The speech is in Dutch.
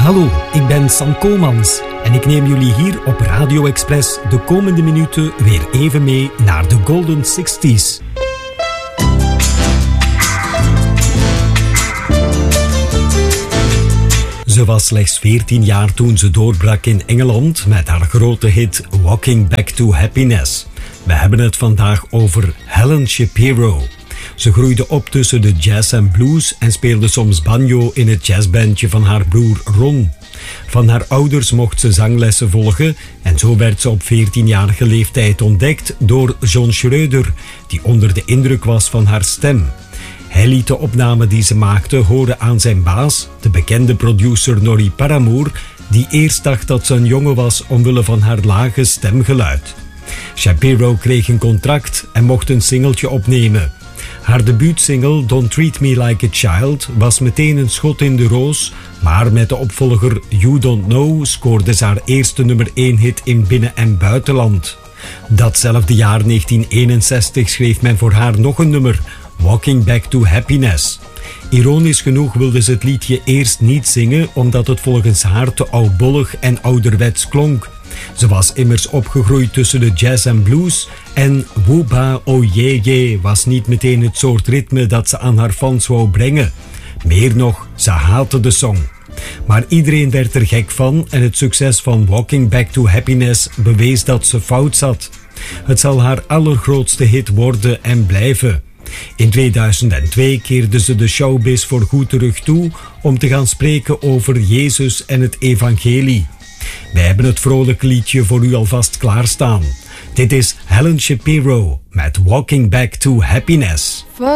Hallo, ik ben Sam Koolmans en ik neem jullie hier op Radio Express de komende minuten weer even mee naar de Golden 60s. Ze was slechts 14 jaar toen ze doorbrak in Engeland met haar grote hit Walking Back to Happiness. We hebben het vandaag over Helen Shapiro. Ze groeide op tussen de jazz en blues en speelde soms banjo in het jazzbandje van haar broer Ron. Van haar ouders mocht ze zanglessen volgen en zo werd ze op 14-jarige leeftijd ontdekt door John Schroeder, die onder de indruk was van haar stem. Hij liet de opname die ze maakte horen aan zijn baas, de bekende producer Norrie Paramour, die eerst dacht dat ze een jongen was omwille van haar lage stemgeluid. Shapiro kreeg een contract en mocht een singeltje opnemen. Haar debuutsingle Don't Treat Me Like a Child was meteen een schot in de roos, maar met de opvolger You Don't Know scoorde ze haar eerste nummer 1 hit in binnen- en buitenland. Datzelfde jaar 1961 schreef men voor haar nog een nummer, Walking Back to Happiness. Ironisch genoeg wilde ze het liedje eerst niet zingen, omdat het volgens haar te oudbollig en ouderwets klonk. Ze was immers opgegroeid tussen de jazz en blues en woeba oh yeah yeah was niet meteen het soort ritme dat ze aan haar fans wou brengen. Meer nog, ze haatte de song. Maar iedereen werd er gek van en het succes van Walking Back to Happiness bewees dat ze fout zat. Het zal haar allergrootste hit worden en blijven. In 2002 keerde ze de showbiz voorgoed terug toe om te gaan spreken over Jezus en het evangelie. Wij hebben het vrolijke liedje voor u alvast klaarstaan. Dit is Helen Shapiro met Walking Back to Happiness.